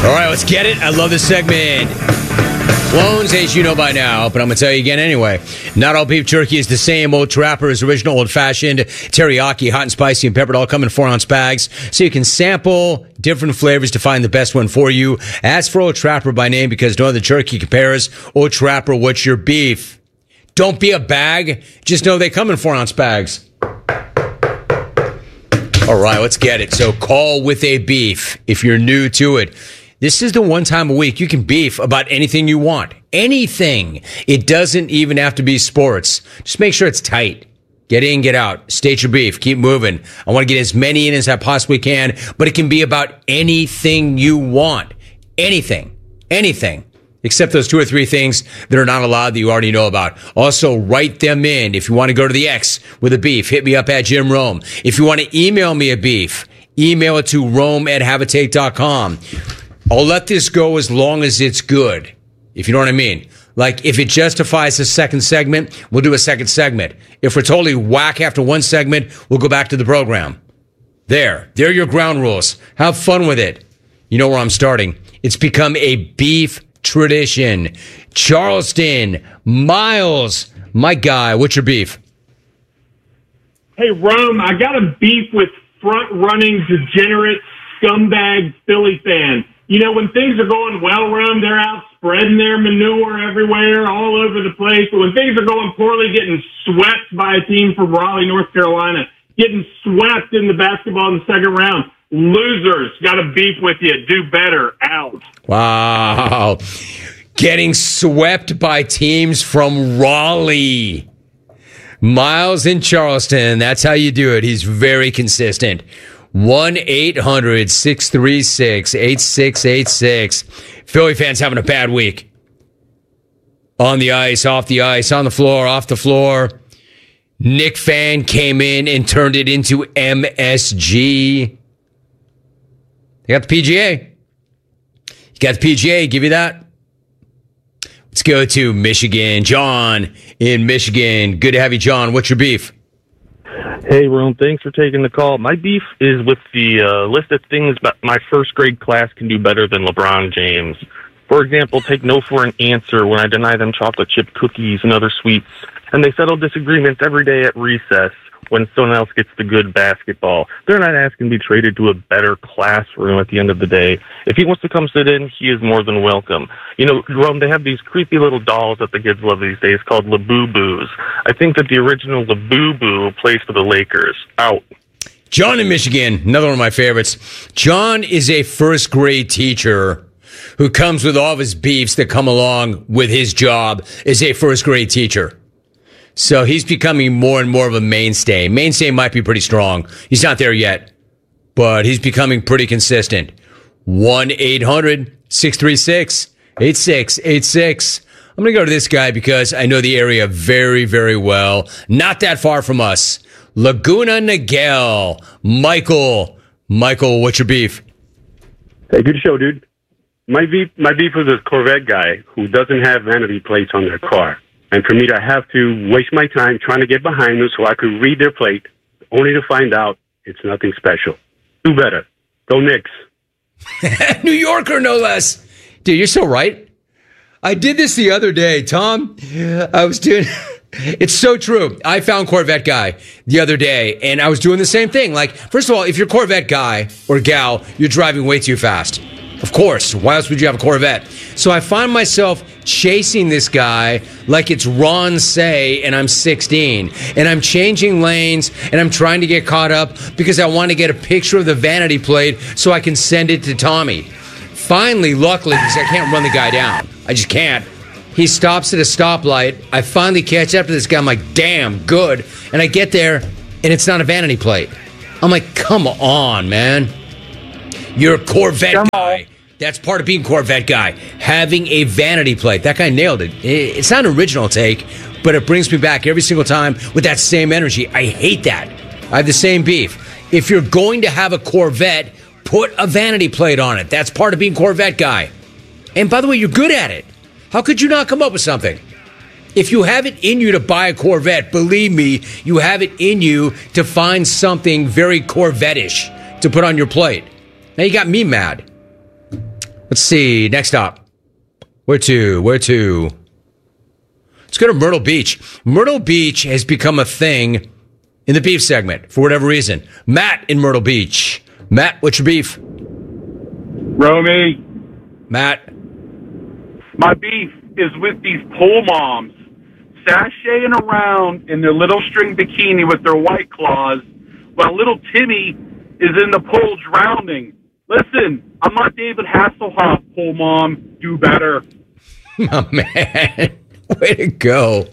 All right, let's get it. I love this segment. Clones, as you know by now, but I'm going to tell you again anyway. Not all beef jerky is the same. Old Trapper's original old-fashioned teriyaki, hot and spicy and peppered, all come in 4-ounce bags, so you can sample different flavors to find the best one for you. Ask for Old Trapper by name because no other jerky compares. Old Trapper, what's your beef? Don't be a bag. Just know they come in 4-ounce bags. All right, let's get it. So call with a beef if you're new to it. This is the one time a week you can beef about anything you want. Anything. It doesn't even have to be sports. Just make sure it's tight. Get in, get out. State your beef. Keep moving. I want to get as many in as I possibly can, but it can be about anything you want. Anything. Anything. Except those 2 or 3 things that are not allowed that you already know about. Also, write them in. If you want to go to the X with a beef, hit me up at Jim Rome. If you want to email me a beef, email it to rome@haveatake.com. I'll let this go as long as it's good, if you know what I mean. Like, if it justifies a second segment, we'll do a second segment. If we're totally whack after one segment, we'll go back to the program. There are your ground rules. Have fun with it. You know where I'm starting. It's become a beef tradition. Charleston, Miles, my guy, what's your beef? Hey, Rome, I got a beef with front-running, degenerate, scumbag Philly fans. You know, when things are going well, Rome, they're out spreading their manure everywhere, all over the place. But when things are going poorly, getting swept by a team from Raleigh, North Carolina, getting swept in the basketball in the second round. Losers, got a beef with you. Do better. Out. Wow. Getting swept by teams from Raleigh. Miles in Charleston, that's how you do it. He's very consistent. 1-800-636-8686. Philly fans having a bad week. On the ice, off the ice, on the floor, off the floor. Nick Fan came in and turned it into MSG. They got the PGA. You got the PGA, give you that. Let's go to Michigan. John in Michigan. Good to have you, John. What's your beef? Hey, Rome, thanks for taking the call. My beef is with the list of things that my first grade class can do better than LeBron James. For example, take no for an answer when I deny them chocolate chip cookies and other sweets, and they settle disagreements every day at recess when someone else gets the good basketball. They're not asking to be traded to a better classroom at the end of the day. If he wants to come sit in, he is more than welcome. You know, Rome, they have these creepy little dolls that the kids love these days called Labubu's. I think that the original Labubu plays for the Lakers. Out. John in Michigan, another one of my favorites. John is a first grade teacher who comes with all of his beefs that come along with his job as a first grade teacher. So he's becoming more and more of a mainstay. Mainstay might be pretty strong. He's not there yet, but he's becoming pretty consistent. 1-800-636-8686. I'm going to go to this guy because I know the area very, very well. Not that far from us. Laguna Niguel. Michael, what's your beef? Hey, good show, dude. My beef was a Corvette guy who doesn't have vanity plates on their car. And for me to have to waste my time trying to get behind them so I could read their plate, only to find out it's nothing special. Do better. Go Knicks. New Yorker, no less. Dude, you're so right. I did this the other day, Tom. I was doing... It's so true. I found Corvette guy the other day, and I was doing the same thing. Like, first of all, if you're Corvette guy or gal, you're driving way too fast. Of course. Why else would you have a Corvette? So I find myself chasing this guy like it's Ron Say and I'm 16. And I'm changing lanes and I'm trying to get caught up because I want to get a picture of the vanity plate so I can send it to Tommy. Finally, luckily, because I can't run the guy down. I just can't. He stops at a stoplight. I finally catch up to this guy. I'm like, damn, good. And I get there and it's not a vanity plate. I'm like, come on, man. You're a Corvette guy. That's part of being Corvette guy. Having a vanity plate. That guy nailed it. It's not an original take, but it brings me back every single time with that same energy. I hate that. I have the same beef. If you're going to have a Corvette, put a vanity plate on it. That's part of being Corvette guy. And by the way, you're good at it. How could you not come up with something? If you have it in you to buy a Corvette, believe me, you have it in you to find something very Corvette-ish to put on your plate. Now you got me mad. Let's see. Next up. Where to? Let's go to Myrtle Beach. Myrtle Beach has become a thing in the beef segment for whatever reason. Matt in Myrtle Beach. Matt, what's your beef? Romy, Matt. my beef is with these pole moms sashaying around in their little string bikini with their white claws while little Timmy is in the pool drowning. Listen, I'm not David Hasselhoff, pole mom. Do better. Oh, man. Way to go.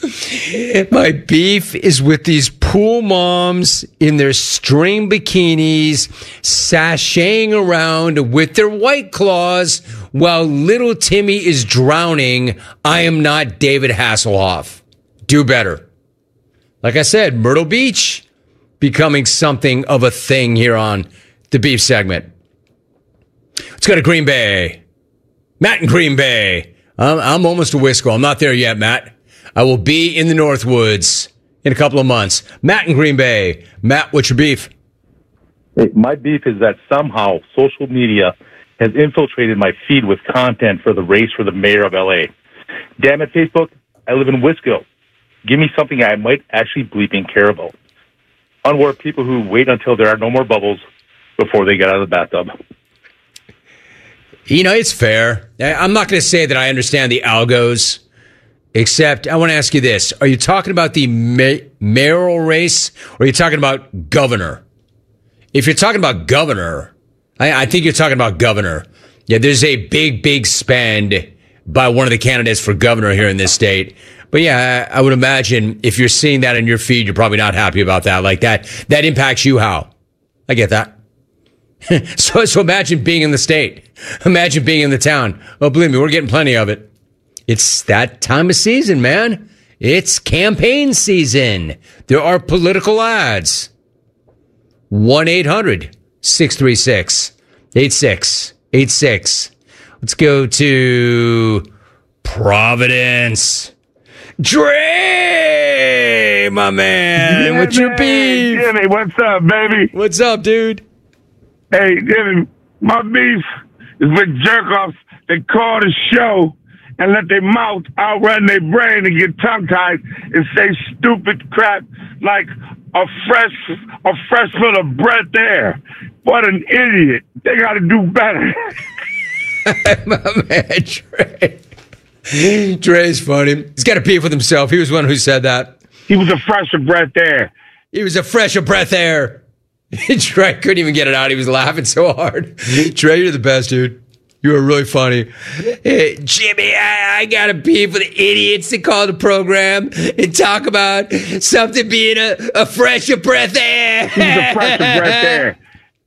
My beef is with these pool moms in their string bikinis, sashaying around with their white claws while little Timmy is drowning. I am not David Hasselhoff. Do better. Like I said, Myrtle Beach becoming something of a thing here on the beef segment. Let's go to Green Bay. Matt in Green Bay. I'm almost a Wisco. I'm not there yet, Matt. I will be in the Northwoods in a couple of months. Matt in Green Bay. Matt, what's your beef? Hey, my beef is that somehow social media has infiltrated my feed with content for the race for the mayor of L.A. Damn it, Facebook. I live in Wisco. Give me something I might actually bleeping care about. Unaware people who wait until there are no more bubbles before they get out of the bathtub. You know, it's fair. I'm not going to say that I understand the algos, except I want to ask you this. Are you talking about the mayoral race, or are you talking about governor? If you're talking about governor, I think you're talking about governor. Yeah, there's a big spend by one of the candidates for governor here in this state. But yeah, I would imagine if you're seeing that in your feed, you're probably not happy about that. Like that impacts you how? I get that. So imagine being in the state. Imagine being in the town. Oh, believe me, we're getting plenty of it. It's that time of season, man. It's campaign season. There are political ads. 1-800-636-8686. Let's go to Providence. Dre, my man. What's your beef? Jimmy, what's up, baby? What's up, dude? Hey, Jimmy, my beef is with jerk-offs that call the show and let their mouth outrun their brain and get tongue-tied and say stupid crap like a fresh foot of breath air. What an idiot. They got to do better. My man, Dre. Dre's funny. He's got a beef with himself. He was one who said that. He was a fresh of breath air. He was a fresh of breath air. Dre couldn't even get it out. He was laughing so hard. Dre, you're the best, dude. You were really funny. Hey, Jimmy, I got a beef with idiots that call the program and talk about something being a fresh of breath air. He was a fresh of breath air.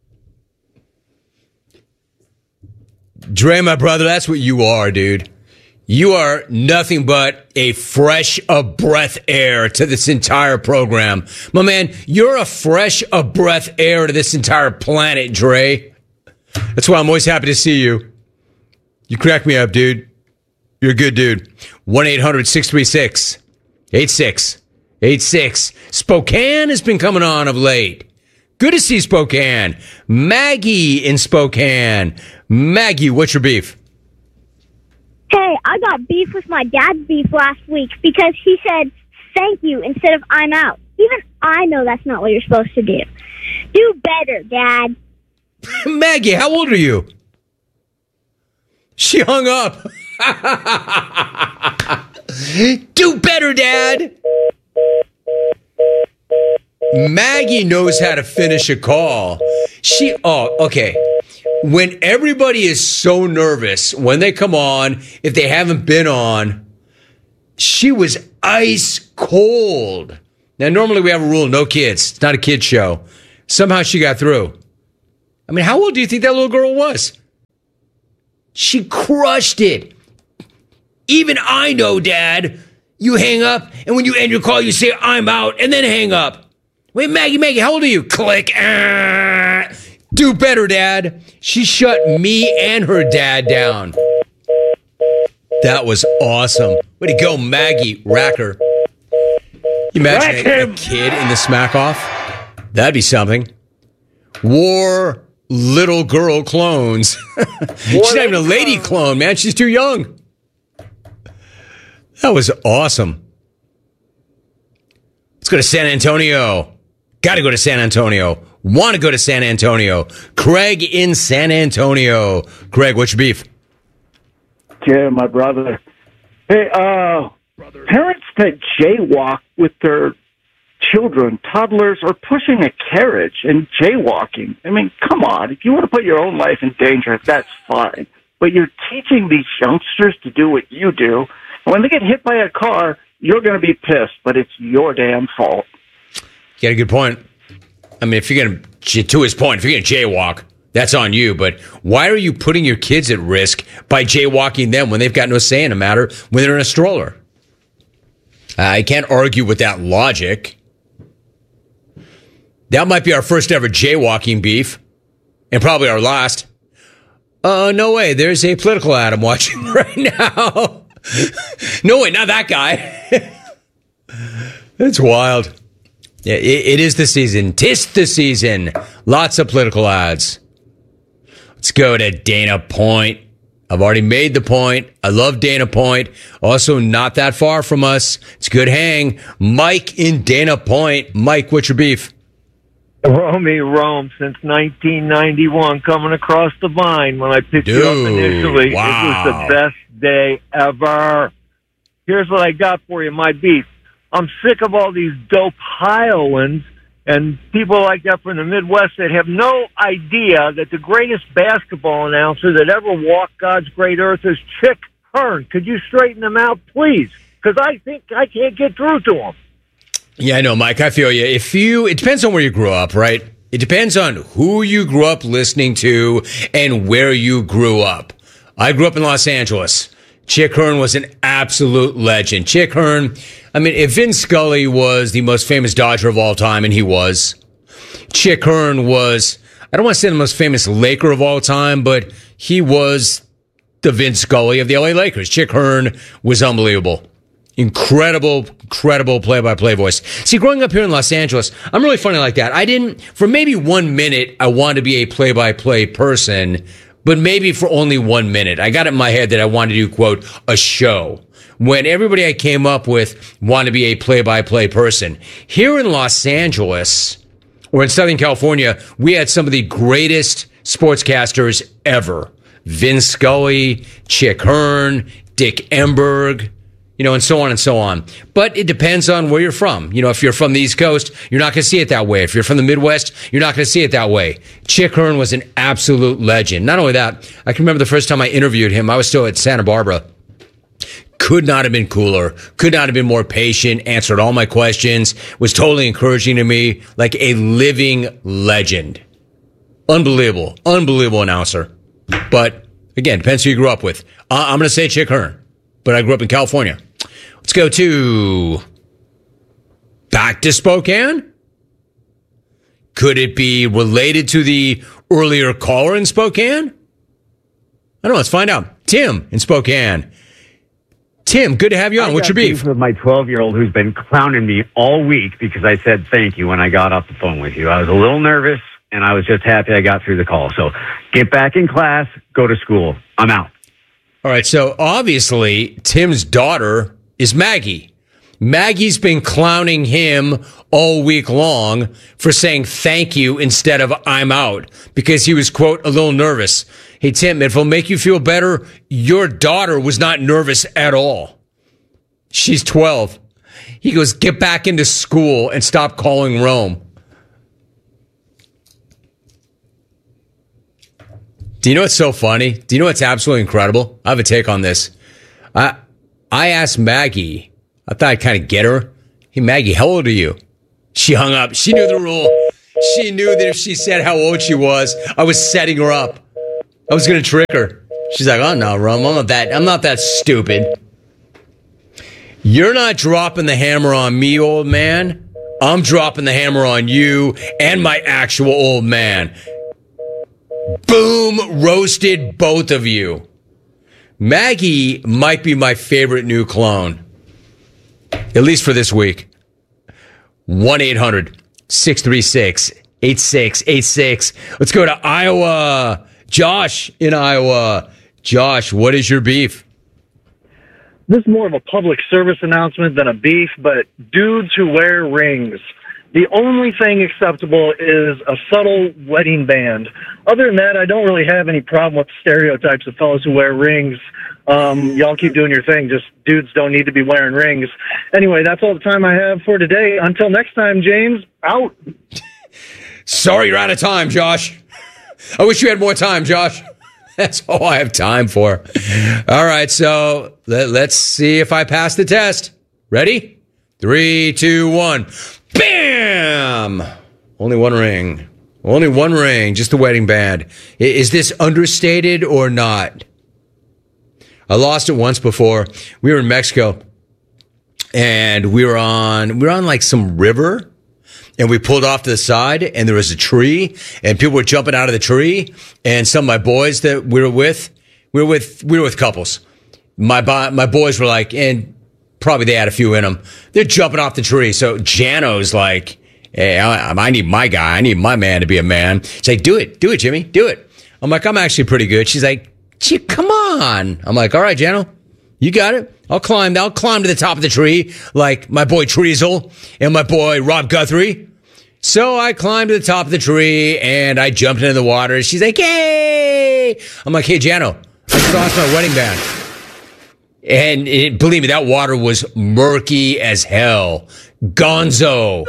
Dre, my brother, that's what you are, dude. You are nothing but a fresh of breath air to this entire program. My man, you're a fresh of breath air to this entire planet, Dre. That's why I'm always happy to see you. You crack me up, dude. You're a good dude. 1-800-636-8686. Spokane has been coming on of late. Good to see Spokane. Maggie in Spokane. Maggie, what's your beef? Hey, I got beef with my dad's beef last week because he said thank you instead of I'm out. Even I know that's not what you're supposed to do. Do better, Dad. Maggie, how old are you? She hung up. Do better, Dad. Maggie knows how to finish a call. Okay. When everybody is so nervous when they come on, if they haven't been on, she was ice cold. Now, normally we have a rule, no kids. It's not a kid show. Somehow she got through. I mean, how old do you think that little girl was? She crushed it. Even I know, Dad. You hang up, and when you end your call, you say, I'm out, and then hang up. Wait, Maggie, how old are you? Click. Do better, Dad. She shut me and her dad down. That was awesome. Way to go, Maggie Racker. You imagine a kid in the smack off? That'd be something. War little girl clones. She's not even a lady clone, man. She's too young. That was awesome. Let's go to San Antonio. Got to go to San Antonio. Want to go to San Antonio. Craig in San Antonio. Craig, what's your beef? Yeah, my brother. Hey, parents that jaywalk with their children, toddlers, are pushing a carriage and jaywalking. I mean, come on. If you want to put your own life in danger, that's fine. But you're teaching these youngsters to do what you do. And when they get hit by a car, you're going to be pissed, but it's your damn fault. You got a good point. I mean, if you're going to his point, if you're going to jaywalk, that's on you. But why are you putting your kids at risk by jaywalking them when they've got no say in the matter when they're in a stroller? I can't argue with that logic. That might be our first ever jaywalking beef, and probably our last. No way. There's a political ad I'm watching right now. No way, not that guy. That's wild. Yeah, it is the season. 'Tis the season. Lots of political ads. Let's go to Dana Point. I've already made the point. I love Dana Point. Also, not that far from us. It's a good hang. Mike in Dana Point. Mike, what's your beef? Romy Rome since 1991 coming across the vine when I picked you up initially. Wow. It was the best day ever. Here's what I got for you, my beef. I'm sick of all these dope Highlands and people like that from the Midwest that have no idea that the greatest basketball announcer that ever walked God's great earth is Chick Hearn. Could you straighten them out, please? Because I think I can't get through to them. Yeah, I know, Mike. I feel you. It depends on where you grew up, right? It depends on who you grew up listening to and where you grew up. I grew up in Los Angeles. Chick Hearn was an absolute legend. Chick Hearn, I mean, if Vin Scully was the most famous Dodger of all time, and he was, Chick Hearn was, I don't want to say the most famous Laker of all time, but he was the Vin Scully of the LA Lakers. Chick Hearn was unbelievable. Incredible play-by-play voice. See, growing up here in Los Angeles, I'm really funny like that. For maybe 1 minute, I wanted to be a play-by-play person, but maybe for only 1 minute. I got it in my head that I wanted to do, quote, a show. When everybody I came up with wanted to be a play-by-play person. Here in Los Angeles, or in Southern California, we had some of the greatest sportscasters ever. Vin Scully, Chick Hearn, Dick Enberg, and so on and so on. But it depends on where you're from. If you're from the East Coast, you're not going to see it that way. If you're from the Midwest, you're not going to see it that way. Chick Hearn was an absolute legend. Not only that, I can remember the first time I interviewed him, I was still at Santa Barbara. Could not have been cooler. Could not have been more patient. Answered all my questions. Was totally encouraging to me. Like a living legend. Unbelievable announcer. But again, depends who you grew up with. I'm going to say Chick Hearn, but I grew up in California. Let's go back to Spokane. Could it be related to the earlier caller in Spokane? I don't know. Let's find out. Tim in Spokane. Tim, good to have you on. What's your beef? With my 12-year-old who's been clowning me all week because I said thank you when I got off the phone with you. I was a little nervous, and I was just happy I got through the call. So get back in class, go to school. I'm out. All right, so obviously Tim's daughter is Maggie. Maggie's been clowning him all week long for saying thank you instead of I'm out because he was, quote, a little nervous. Hey, Tim, if it'll make you feel better, your daughter was not nervous at all. She's 12. He goes, get back into school and stop calling Rome. Do you know what's so funny? Do you know what's absolutely incredible? I have a take on this. I asked Maggie, I thought I'd kind of get her. Hey, Maggie, how old are you? She hung up. She knew the rule. She knew that if she said how old she was, I was setting her up. I was going to trick her. She's like, oh, no, Rome, I'm not that stupid. You're not dropping the hammer on me, old man. I'm dropping the hammer on you and my actual old man. Boom, roasted both of you. Maggie might be my favorite new clone. At least for this week. 1-800-636 888-86-86. Let's go to Iowa. Josh in Iowa. Josh, what is your beef? This is more of a public service announcement than a beef, but dudes who wear rings. The only thing acceptable is a subtle wedding band. Other than that, I don't really have any problem with the stereotypes of fellas who wear rings. Y'all keep doing your thing. Just dudes don't need to be wearing rings. Anyway, that's all the time I have for today. Until next time, James, out. Sorry you're out of time, Josh. I wish you had more time, Josh. That's all I have time for. All right, so let's see if I pass the test. Ready? 3, 2, 1. Bam! Only one ring. Only one ring. Just the wedding band. Is this understated or not? I lost it once before. We were in Mexico, and we were on like some river. And we pulled off to the side, and there was a tree, and people were jumping out of the tree. And some of my boys that we were with couples. My boys were like, and probably they had a few in them. They're jumping off the tree. So Jano's like, hey, I need my guy. I need my man to be a man. She's like, do it, Jimmy, do it. I'm like, I'm actually pretty good. She's like, gee, come on. I'm like, all right, Jano, you got it. I'll climb to the top of the tree like my boy Treazel and my boy Rob Guthrie. So I climbed to the top of the tree and I jumped into the water. She's like, hey! I'm like, hey, Jano, I lost my wedding band. And believe me, that water was murky as hell. Gonzo.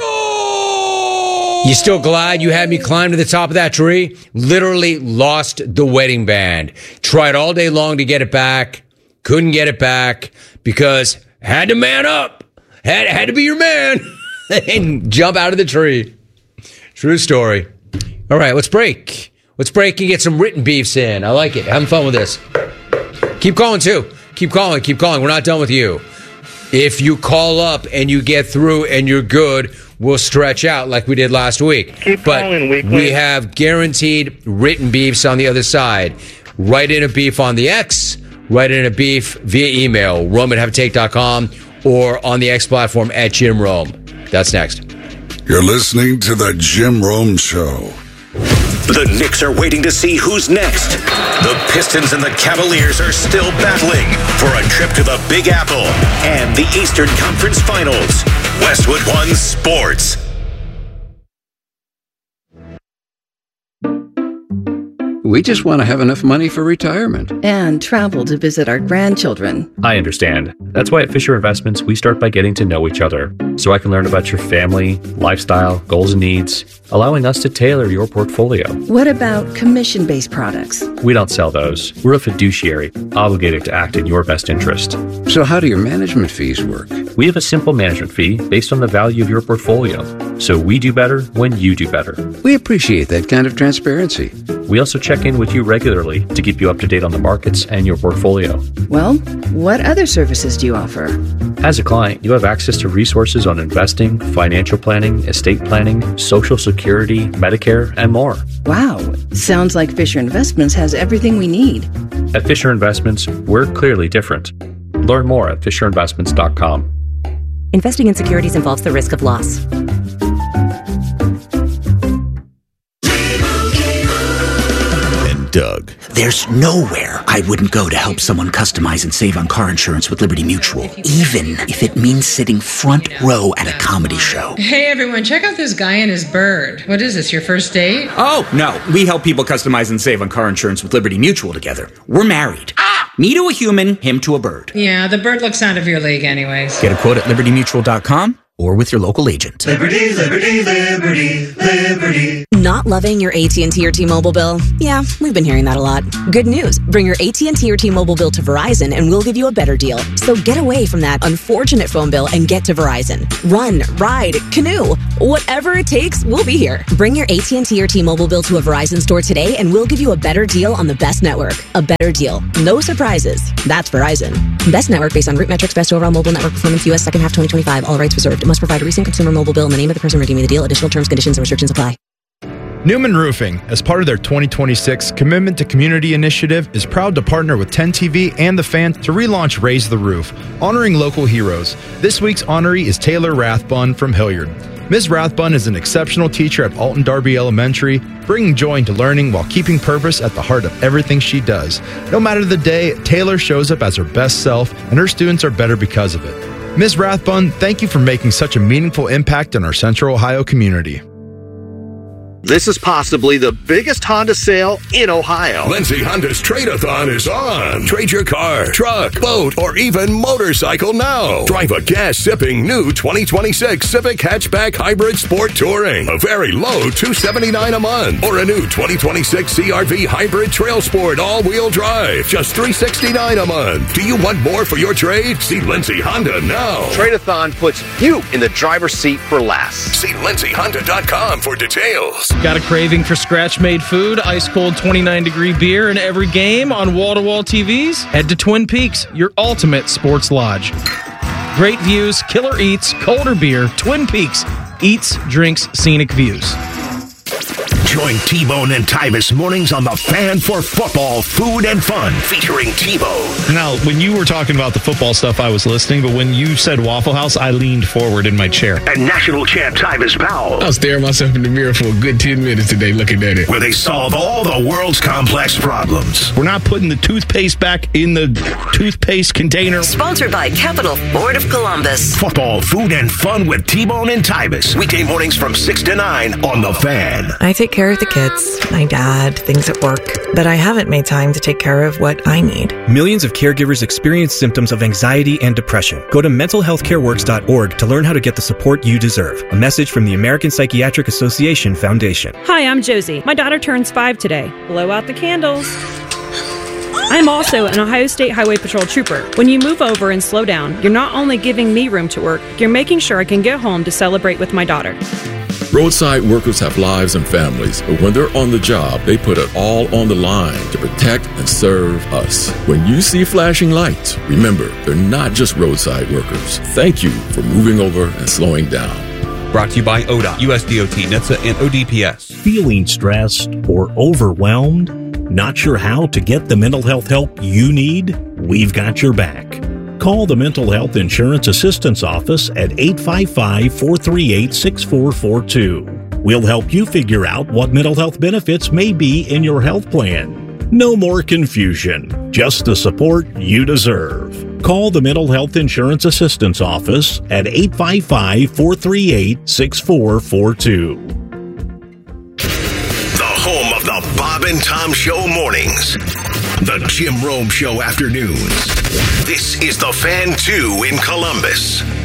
No! You still glad you had me climb to the top of that tree? Literally lost the wedding band. Tried all day long to get it back. Couldn't get it back because had to man up. Had to be your man and jump out of the tree. True story. All right, let's break. Let's break and get some written beefs in. I like it. Having fun with this. Keep calling, too. Keep calling. We're not done with you. If you call up and you get through and you're good, we'll stretch out like we did last week. Keep calling weekly. We have guaranteed written beefs on the other side. Write in a beef on the X. Write in a beef via email, rome@haveatake.com, or on the X platform at Jim Rome. That's next. You're listening to The Jim Rome Show. The Knicks are waiting to see who's next. The Pistons and the Cavaliers are still battling for a trip to the Big Apple and the Eastern Conference Finals. Westwood One Sports. We just want to have enough money for retirement. And travel to visit our grandchildren. I understand. That's why at Fisher Investments, we start by getting to know each other, so I can learn about your family, lifestyle, goals and needs, allowing us to tailor your portfolio. What about commission-based products? We don't sell those. We're a fiduciary, obligated to act in your best interest. So how do your management fees work? We have a simple management fee based on the value of your portfolio. So we do better when you do better. We appreciate that kind of transparency. We also check in with you regularly to keep you up to date on the markets and your portfolio. Well, what other services do you offer? As a client, you have access to resources on investing, financial planning, estate planning, Social Security, Medicare, and more. Wow. Sounds like Fisher Investments has everything we need. At Fisher Investments, we're clearly different. Learn more at FisherInvestments.com. Investing in securities involves the risk of loss. Doug. There's nowhere I wouldn't go to help someone customize and save on car insurance with Liberty Mutual, even if it means sitting front row at a comedy show. Hey everyone, check out this guy and his bird. What is this, your first date? Oh, no. We help people customize and save on car insurance with Liberty Mutual together. We're married. Me to a human, him to a bird. Yeah, the bird looks out of your league anyways. Get a quote at libertymutual.com or with your local agent. Liberty, liberty, liberty, liberty. Not loving your AT&T or T-Mobile bill? Yeah, we've been hearing that a lot. Good news. Bring your AT&T or T-Mobile bill to Verizon and we'll give you a better deal. So get away from that unfortunate phone bill and get to Verizon. Run, ride, canoe. Whatever it takes, we'll be here. Bring your AT&T or T-Mobile bill to a Verizon store today and we'll give you a better deal on the best network. A better deal. No surprises. That's Verizon. Best network based on root metrics, best overall mobile network performance, U.S. second half 2025. All rights reserved. Must provide a recent consumer mobile bill and the name of the person redeeming the deal. Additional terms, conditions, and restrictions apply. Newman Roofing, as part of their 2026 Commitment to Community initiative, is proud to partner with 10TV and The Fan to relaunch Raise the Roof, honoring local heroes. This week's honoree is Taylor Rathbun from Hilliard. Ms. Rathbun is an exceptional teacher at Alton Darby Elementary, bringing joy into learning while keeping purpose at the heart of everything she does. No matter the day, Taylor shows up as her best self, and her students are better because of it. Ms. Rathbun, thank you for making such a meaningful impact in our Central Ohio community. This is possibly the biggest Honda sale in Ohio. Lindsay Honda's Trade-A-Thon is on. Trade your car, truck, boat, or even motorcycle now. Drive a gas-sipping new 2026 Civic Hatchback Hybrid Sport Touring. A very low $279 a month. Or a new 2026 CR-V Hybrid Trail Sport all-wheel drive. Just $369 a month. Do you want more for your trade? See Lindsay Honda now. Trade-A-Thon puts you in the driver's seat for less. See lindsayhonda.com for details. Got a craving for scratch-made food, ice-cold 29-degree beer in every game on wall-to-wall TVs? Head to Twin Peaks, your ultimate sports lodge. Great views, killer eats, colder beer, Twin Peaks. Eats, drinks, scenic views. Join T-Bone and Tyvis mornings on The Fan for football, food, and fun, featuring T-Bone. Now, when you were talking about the football stuff, I was listening, but when you said Waffle House, I leaned forward in my chair. And national champ Tyvis Powell. I was staring myself in the mirror for a good 10 minutes today looking at it. Where they solve all the world's complex problems. We're not putting the toothpaste back in the toothpaste container. Sponsored by Capital Ford of Columbus. Football, food, and fun with T-Bone and Tyvis. Weekday mornings from 6 to 9 on The Fan. I take care of the kids, my dad, things at work, but I haven't made time to take care of what I need. Millions of caregivers experience symptoms of anxiety and depression. Go to mentalhealthcareworks.org to learn how to get the support you deserve. A message from the American Psychiatric Association Foundation. Hi, I'm Josie. My daughter turns 5 today. Blow out the candles. I'm also an Ohio State Highway Patrol trooper. When you move over and slow down, you're not only giving me room to work, you're making sure I can get home to celebrate with my daughter. Roadside workers have lives and families, but when they're on the job, they put it all on the line to protect and serve us. When you see flashing lights, remember, they're not just roadside workers. Thank you for moving over and slowing down. Brought to you by ODOT, USDOT, NHTSA, and ODPS. Feeling stressed or overwhelmed? Not sure how to get the mental health help you need? We've got your back. Call the Mental Health Insurance Assistance Office at 855-438-6442. We'll help you figure out what mental health benefits may be in your health plan. No more confusion, just the support you deserve. Call the Mental Health Insurance Assistance Office at 855-438-6442. The home of the Bob and Tom Show mornings. The Jim Rome Show afternoons. This is The Fan 2 in Columbus.